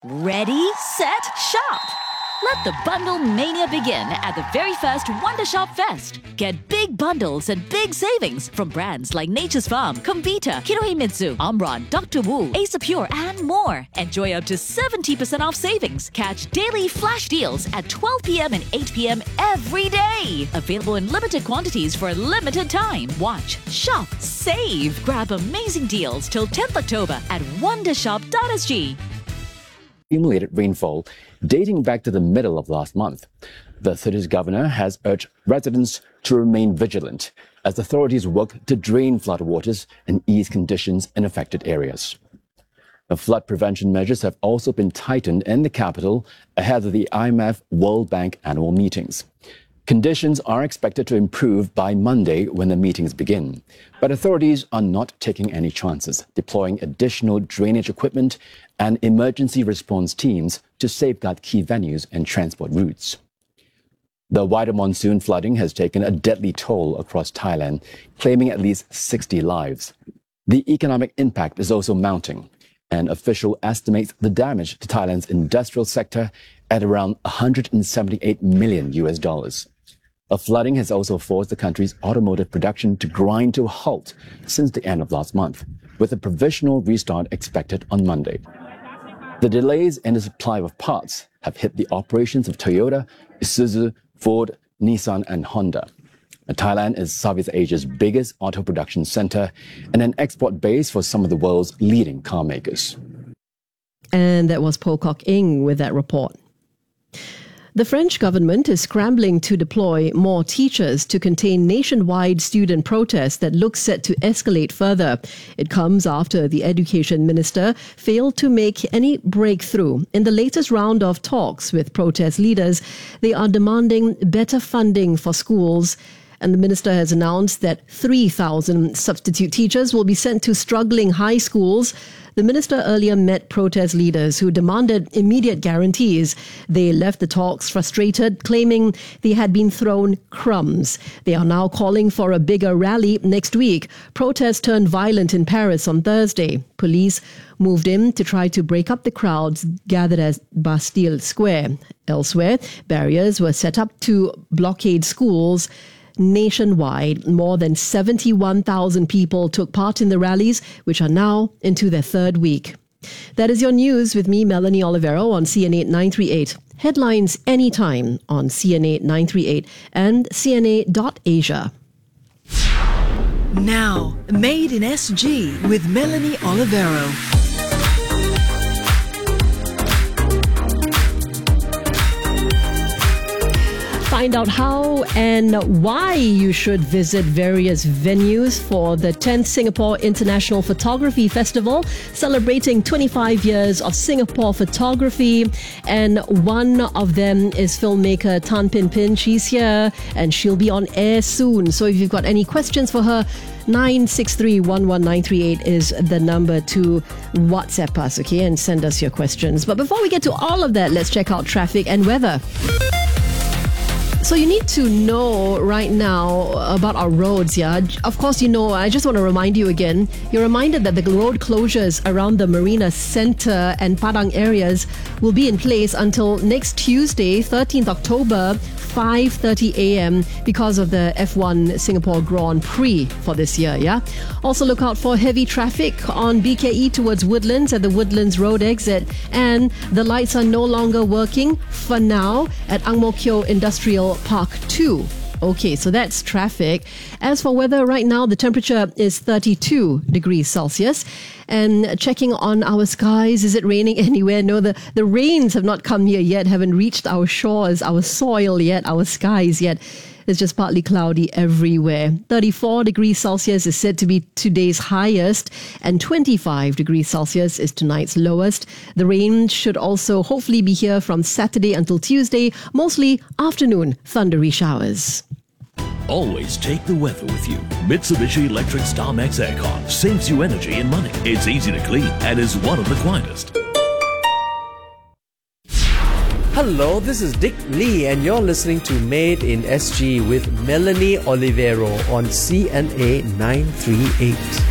Ready, set, shop! Let the bundle mania begin at the very first Wonder Shop Fest. Get big bundles and big savings from brands like Nature's Farm, Comvita, Kinohimitsu, Omron, Dr. Wu, Ace Pure, and more. Enjoy up to 70% off savings. Catch daily flash deals at 12 p.m. and 8 p.m. every day. Available in limited quantities for a limited time. Watch, shop, save. Grab amazing deals till 10th October at wondershop.sg. Accumulated rainfall dating back to the middle of last month. The city's governor has urged residents to remain vigilant as authorities work to drain floodwaters and ease conditions in affected areas. The flood prevention measures have also been tightened in the capital ahead of the IMF World Bank annual meetings. Conditions are expected to improve by Monday when the meetings begin, but authorities are not taking any chances, deploying additional drainage equipment and emergency response teams to safeguard key venues and transport routes. The wider monsoon flooding has taken a deadly toll across Thailand, claiming at least 60 lives. The economic impact is also mounting, and official estimates the damage to Thailand's industrial sector at around $178 million. A flooding has also forced the country's automotive production to grind to a halt since the end of last month, with a provisional restart expected on Monday. The delays in the supply of parts have hit the operations of Toyota, Isuzu, Ford, Nissan, and Honda. Thailand is Southeast Asia's biggest auto production center and an export base for some of the world's leading car makers. And that was Pocock Ing with that report. The French government is scrambling to deploy more teachers to contain nationwide student protests that look set to escalate further. It comes after the education minister failed to make any breakthrough. In the latest round of talks with protest leaders, they are demanding better funding for schools. And the minister has announced that 3,000 substitute teachers will be sent to struggling high schools. The minister earlier met protest leaders who demanded immediate guarantees. They left the talks frustrated, claiming they had been thrown crumbs. They are now calling for a bigger rally next week. Protests turned violent in Paris on Thursday. Police moved in to try to break up the crowds gathered at Bastille Square. Elsewhere, barriers were set up to blockade schools. Nationwide, more than 71,000 people took part in the rallies, which are now into their third week. That is your news with me, Melanie Olivero, on CNA 938. Headlines anytime on CNA 938 and CNA.Asia. Now, Made in SG with Melanie Olivero. Find out how and why you should visit various venues for the 10th Singapore International Photography Festival, celebrating 25 years of Singapore photography. And one of them is filmmaker Tan Pin Pin. She's here and she'll be on air soon. So if you've got any questions for her, 963-11938 is the number to WhatsApp us, okay, and send us your questions. But before we get to all of that, let's check out traffic and weather. So you need to know right now about our roads, yeah? Of course, you know, I just want to remind you again, you're reminded that the road closures around the Marina Centre and Padang areas will be in place until next Tuesday, 13th October, 5:30 a.m. because of the F1 Singapore Grand Prix for this year, yeah? Also look out for heavy traffic on BKE towards Woodlands at the Woodlands Road exit, and the lights are no longer working for now at Ang Mo Kio Industrial Park 2. Okay, so that's traffic. As for weather, right now the temperature is 32 degrees Celsius. And checking on our skies, is it raining anywhere? No, the rains have not come here yet, haven't reached our shores, our soil yet, our skies yet. It's just partly cloudy everywhere. 34 degrees Celsius is said to be today's highest, and 25 degrees Celsius is tonight's lowest. The rain should also hopefully be here from Saturday until Tuesday, mostly afternoon thundery showers. Always take the weather with you. Mitsubishi Electric StarMax Aircon saves you energy and money. It's easy to clean and is one of the quietest. Hello, this is Dick Lee and you're listening to Made in SG with Melanie Olivero on CNA 938.